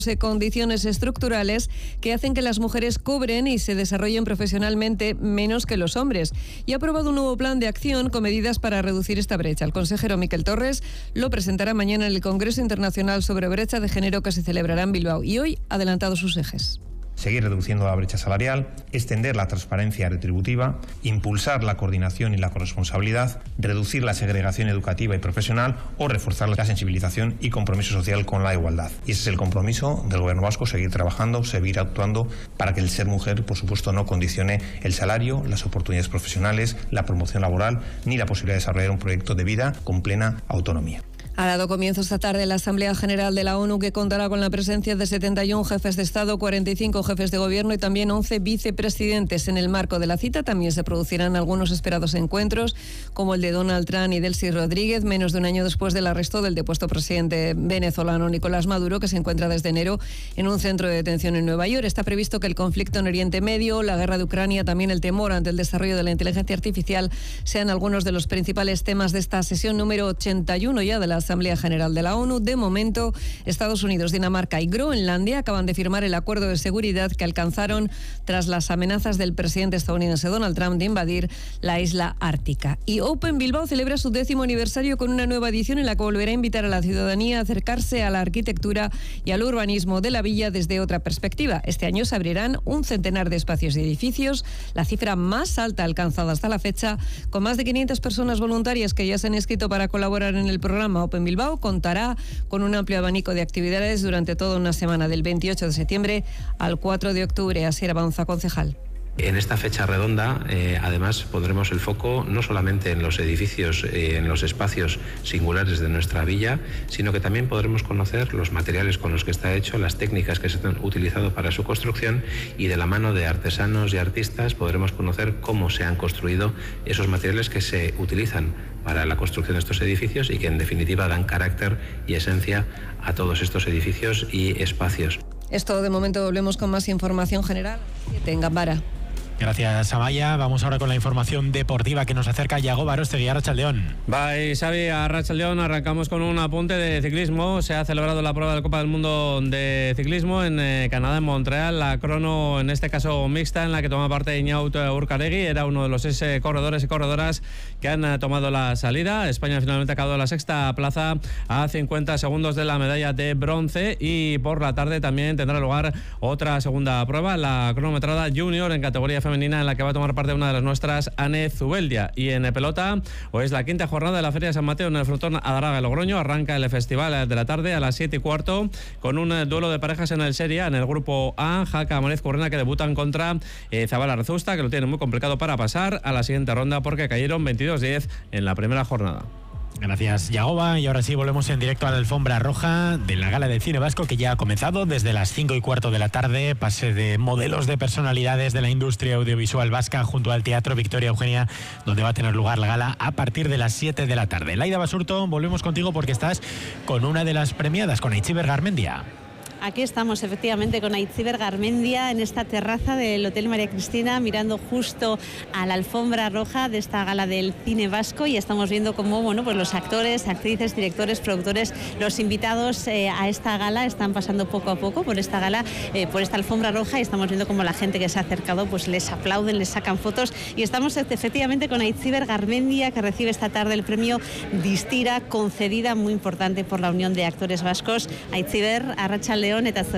condiciones estructurales que hacen que las mujeres cobren y se desarrollen profesionalmente menos que los hombres. Y ha aprobado un nuevo plan de acción con medidas para reducir esta brecha. El consejero Miquel Torres lo presentará mañana en el Congreso Internacional sobre Brecha de Género que se celebrará en Bilbao y hoy ha adelantado sus ejes. Seguir reduciendo la brecha salarial, extender la transparencia retributiva, impulsar la coordinación y la corresponsabilidad, reducir la segregación educativa y profesional o reforzar la sensibilización y compromiso social con la igualdad. Y ese es el compromiso del Gobierno vasco, seguir trabajando, seguir actuando para que el ser mujer, por supuesto, no condicione el salario, las oportunidades profesionales, la promoción laboral ni la posibilidad de desarrollar un proyecto de vida con plena autonomía. Ha dado comienzo esta tarde la Asamblea General de la ONU, que contará con la presencia de 71 jefes de Estado, 45 jefes de Gobierno y también 11 vicepresidentes. En el marco de la cita también se producirán algunos esperados encuentros, como el de Donald Trump y Delcy Rodríguez, menos de un año después del arresto del depuesto presidente venezolano Nicolás Maduro, que se encuentra desde enero en un centro de detención en Nueva York. Está previsto que el conflicto en Oriente Medio, la guerra de Ucrania, también el temor ante el desarrollo de la inteligencia artificial sean algunos de los principales temas de esta sesión número 81 ya de la Asamblea General de la ONU. De momento, Estados Unidos, Dinamarca y Groenlandia acaban de firmar el acuerdo de seguridad que alcanzaron tras las amenazas del presidente estadounidense Donald Trump de invadir la isla ártica. Y Open Bilbao celebra su 10º aniversario con una nueva edición en la que volverá a invitar a la ciudadanía a acercarse a la arquitectura y al urbanismo de la villa desde otra perspectiva. Este año se abrirán un centenar de espacios y edificios, la cifra más alta alcanzada hasta la fecha, con más de 500 personas voluntarias que ya se han inscrito para colaborar en el programa. Open Bilbao contará con un amplio abanico de actividades durante toda una semana, del 28 de septiembre al 4 de octubre. Asier Baunza, concejal. En esta fecha redonda, además, pondremos el foco no solamente en los edificios, en los espacios singulares de nuestra villa, sino que también podremos conocer los materiales con los que está hecho, las técnicas que se han utilizado para su construcción y de la mano de artesanos y artistas podremos conocer cómo se han construido esos materiales que se utilizan para la construcción de estos edificios y que en definitiva dan carácter y esencia a todos estos edificios y espacios. Esto de momento. Volvemos con más información general en Gambara. Gracias, Amaya. Vamos ahora con la información deportiva que nos acerca Yago Barostegui, Arratsaldeón. Bye, Xavi, Arratsaldeón. Arrancamos con un apunte de ciclismo. Se ha celebrado la prueba de la Copa del Mundo de Ciclismo en Canadá, en Montreal. La crono, en este caso mixta, en la que toma parte Iñaut Urcaregui. Era uno de los 6 corredores y corredoras que han tomado la salida. España finalmente ha acabado la sexta plaza a 50 segundos de la medalla de bronce. Y por la tarde también tendrá lugar otra segunda prueba, la cronometrada junior en categoría femenina, en la que va a tomar parte una de las nuestras, Ane Zubeldia. Y en pelota, hoy es la quinta jornada de la Feria de San Mateo en el Frontón Adarga de Logroño. Arranca el festival de la tarde a las 7:15 con un duelo de parejas en el Serie. En el grupo A, Jaca Amárez Currena, que debutan contra Zabala Rezusta, que lo tienen muy complicado para pasar a la siguiente ronda porque cayeron 22-10 en la primera jornada. Gracias, Yagoba. Y ahora sí, volvemos en directo a la alfombra roja de la Gala del Cine Vasco, que ya ha comenzado desde las 5:15 de la tarde. Pase de modelos de personalidades de la industria audiovisual vasca junto al Teatro Victoria Eugenia, donde va a tener lugar la gala a partir de las 7 de la tarde. Laida Basurto, volvemos contigo porque estás con una de las premiadas, con Aitziber Garmendia. Aquí estamos efectivamente con Aitziber Garmendia en esta terraza del Hotel María Cristina, mirando justo a la alfombra roja de esta gala del cine vasco, y estamos viendo cómo pues los actores, actrices, directores, productores, los invitados a esta gala están pasando poco a poco por esta gala, por esta alfombra roja, y estamos viendo cómo la gente que se ha acercado pues les aplauden, les sacan fotos, y estamos efectivamente con Aitziber Garmendia, que recibe esta tarde el premio Distira, concedida, muy importante, por la Unión de Actores Vascos. Aitziber, Arratsaldeón eta